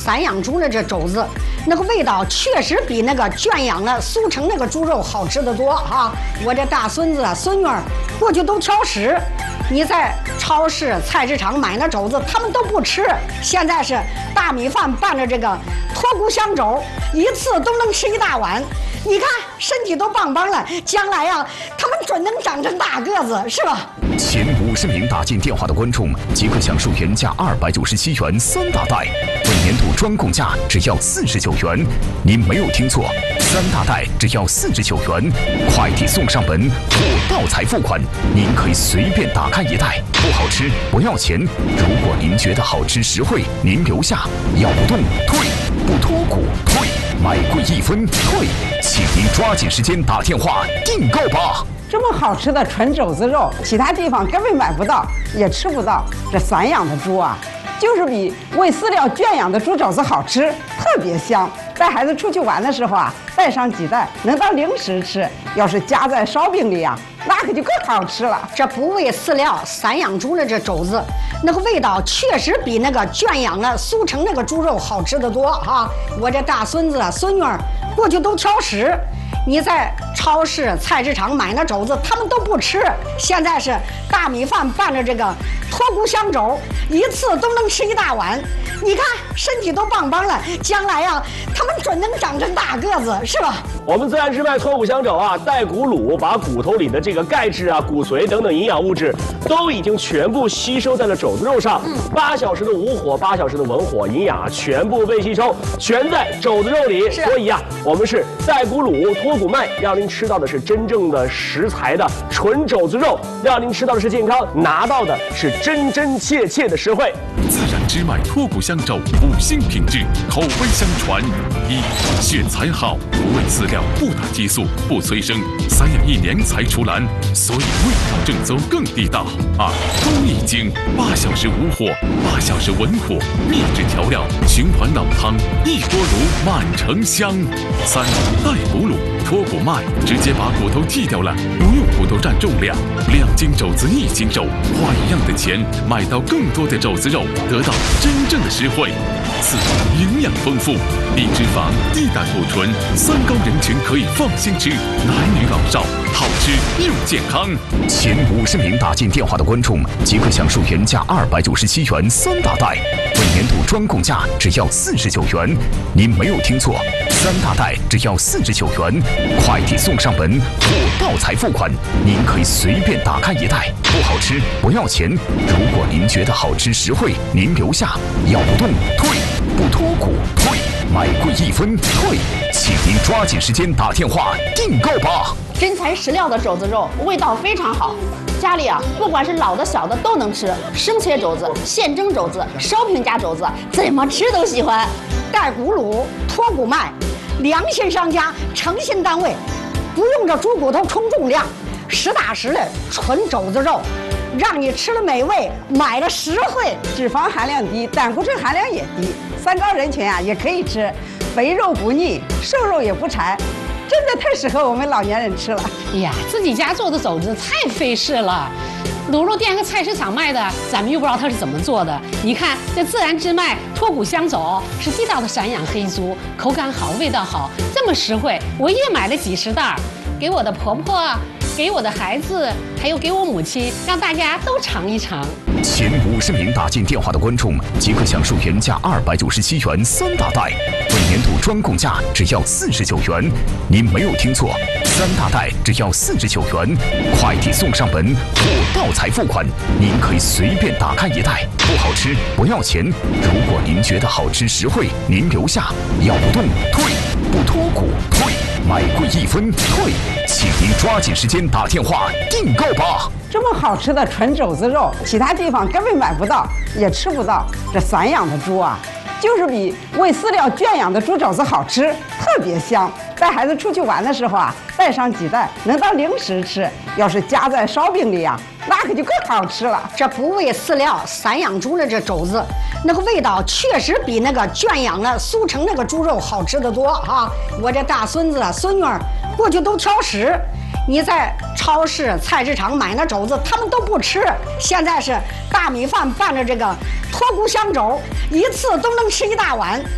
散养猪的这肘子，那个味道确实比那个圈养的速成那个猪肉好吃得多哈。我这大孙子孙女儿过去都挑食，你在超市菜市场买那肘子他们都不吃，现在是大米饭拌着这个脱骨香肘，一次都能吃一大碗。你看身体都棒棒了，将来呀，他们准能长成大个子，是吧？ 前50名打进电话的观众即可享受原价297元3大袋，本年度专供价只要49元。您没有听错，3大袋只要49元，快递送上门，货到才付款。您可以随便打开一袋，不好吃不要钱。如果您觉得好吃实惠，您留下，咬不动退，不脱骨退，买贵1分退。请您抓紧时间打电话订购吧。 这么好吃的纯肘子肉，其他地方根本买不到，也吃不到。这散养的猪啊，就是比喂饲料圈养的猪肘子好吃，特别香。带孩子出去玩的时候啊，带上几袋，能当零食吃。要是夹在烧饼里啊，那可就更好吃了。 这不喂饲料散养猪的这肘子，那个味道确实比那个圈养的速成那个猪肉好吃得多哈。我这大孙子孙女儿过去都挑食，你在超市菜市场买那肘子他们都不吃，现在是大米饭拌着这个脱骨香肘，一次都能吃一大碗。你看身体都棒棒了，将来呀，他们准能长成大个子，是吧？ 我们自然之脉脱骨香肘啊，带骨卤把骨头里的这个钙质啊、骨髓等等营养物质都已经全部吸收在了肘子肉上。8小时的无火，8小时的文火，营养啊全部被吸收，全在肘子肉里。所以啊，我们是带骨卤脱骨麦，让您吃到的是真正的食材的纯肘子肉，让您吃到的是健康，拿到的是真真切切的实惠。 自然之脉脱骨香肘5星品质，口碑相传。1. 选材好，不喂饲料，不打激素，不催生，散养1年才出栏，所以味道正宗更地道。2. 工艺精，8小时无火，8小时文火，秘制调料，循环老汤，一锅卤满城香。3. 带骨卤，脱骨麦，直接把骨头剔掉了，不用骨头占重量，2斤肘子1斤肉，花一样的钱买到更多的肘子肉，得到真正的实惠。4. 营养丰富，低脂肪、低胆固醇，3高人群可以放心吃，男女老少好吃又健康。 前50名打进电话的观众即可享受原价297元3大袋，本年度专供价只要49元。您没有听错，3大袋只要49元，快递送上门，货到才付款。您可以随便打开一袋，不好吃不要钱。如果您觉得好吃实惠，您留下，咬不动退，不脱骨退，买贵1分退。请您抓紧时间打电话订购吧。 真材实料的肘子肉，味道非常好。家里啊，不管是老的小的都能吃，生切肘子、现蒸肘子、烧饼夹肘子，怎么吃都喜欢。 带骨卤脱骨麦，良心商家，诚信单位，不用这猪骨头冲重量，实打实的纯肘子肉，让你吃了美味，买了实惠。 脂肪含量低，胆固醇含量也低，3高人群啊也可以吃，肥肉不腻，瘦肉也不柴。真的太适合我们老年人吃了。 哎呀，自己家做的肘子太费事了，卤肉店和菜市场卖的，咱们又不知道它是怎么做的。你看这自然之脉脱骨香肘是地道的散养黑猪，口感好，味道好，这么实惠，我也买了几十袋，给我的婆婆，给我的孩子，还有给我母亲，让大家都尝一尝。 前50名打进电话的观众即可享受原价297元3大袋，本年度专供价只要49元。您没有听错，3大袋只要49元，快递送上门，货到才付款。您可以随便打开一袋，不好吃不要钱。如果您觉得好吃实惠，您留下，咬不动退，不脱骨退，买贵1分退。请您抓紧时间打电话订购吧。 这么好吃的纯肘子肉，其他地方根本买不到，也吃不到。这散养的猪啊，就是比喂饲料圈养的猪肘子好吃，特别香。带孩子出去玩的时候啊，带上几袋，能当零食吃。要是夹在烧饼里啊，那可就更好吃了。 这不喂饲料散养猪的这肘子，那个味道确实比那个圈养的速成那个猪肉好吃得多哈。我这大孙子孙女儿过去都挑食，你在超市菜市场买那肘子他们都不吃，现在是大米饭拌着这个脱骨香肘，一次都能吃一大碗。